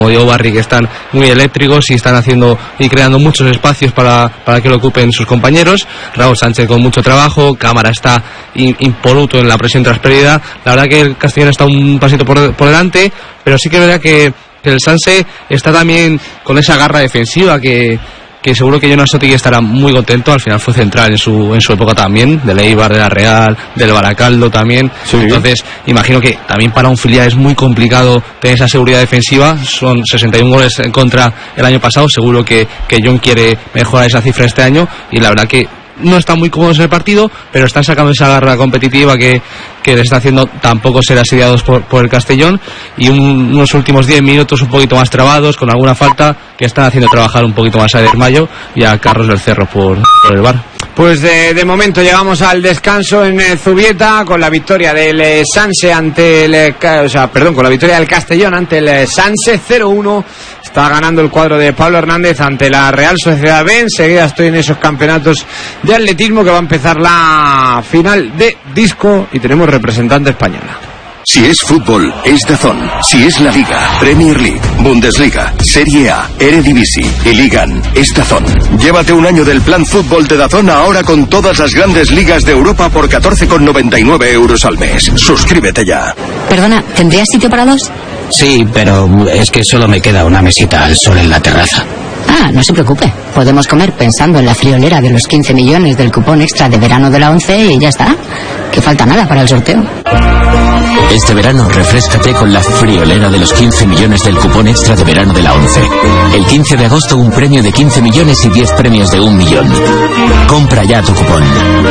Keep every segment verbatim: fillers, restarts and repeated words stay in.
como Diego Barry, que están muy eléctricos y están haciendo y creando muchos espacios para, para que lo ocupen sus compañeros. Raúl Sánchez con mucho trabajo, Cámara está in, impoluto en la presión tras pérdida. La verdad que el Castellón está un pasito por, por delante, pero sí que es verdad que, que el Sanse está también con esa garra defensiva que que seguro que Jonas Sotigui estará muy contento. Al final fue central en su en su época también, del Eibar, de la Real, del Baracaldo también. Sí. Entonces imagino que también para un filial es muy complicado tener esa seguridad defensiva. Son sesenta y un goles en contra el año pasado, seguro que, que John quiere mejorar esa cifra este año, y la verdad que no están muy cómodos en el partido, pero están sacando esa garra competitiva que, que les está haciendo tampoco ser asediados por, por el Castellón, y un, unos últimos diez minutos un poquito más trabados, con alguna falta, que están haciendo trabajar un poquito más a Desmayo y a Carlos del Cerro por, por el V A R. Pues de, de momento llegamos al descanso en eh, Zubieta con la victoria del eh, Sanse ante el eh, o sea, perdón, con la victoria del Castellón ante el eh, Sanse cero uno. Está ganando el cuadro de Pablo Hernández ante la Real Sociedad B. Enseguida estoy en esos campeonatos de atletismo, que va a empezar la final de disco y tenemos representante española. Si es fútbol, es DAZN. Si es la Liga, Premier League, Bundesliga, Serie A, Eredivisie y Ligan, es DAZN. Llévate un año del plan fútbol de DAZN ahora con todas las grandes ligas de Europa por catorce con noventa y nueve euros al mes. Suscríbete ya. Perdona, ¿tendrías sitio para dos? Sí, pero es que solo me queda una mesita al sol en la terraza. Ah, no se preocupe. Podemos comer pensando en la friolera de los quince millones del cupón extra de verano de la once y ya está. Que falta nada para el sorteo. Este verano refréscate con la friolera de los quince millones del cupón extra de verano de la once. El quince de agosto un premio de quince millones y diez premios de un millón. Compra ya tu cupón.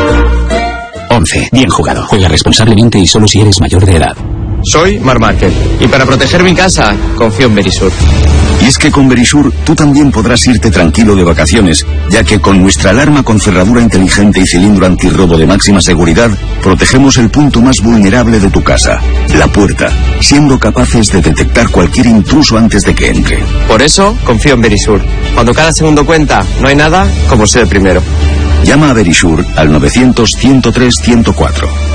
once. Bien jugado. Juega responsablemente y solo si eres mayor de edad. Soy Mar Márquez y para proteger mi casa confío en Verisur. Y es que con Verisur tú también podrás irte tranquilo de vacaciones, ya que con nuestra alarma con cerradura inteligente y cilindro antirrobo de máxima seguridad, protegemos el punto más vulnerable de tu casa, la puerta, siendo capaces de detectar cualquier intruso antes de que entre. Por eso confío en Verisur. Cuando cada segundo cuenta, no hay nada como ser el primero. Llama a Verisur al novecientos, ciento tres, ciento cuatro.